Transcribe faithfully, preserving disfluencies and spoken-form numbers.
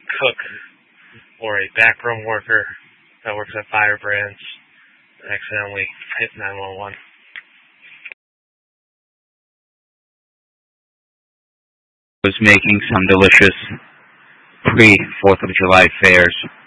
cook or a backroom worker that works at Firebrands accidentally hit nine one one. Was making some delicious pre-fourth of July fares.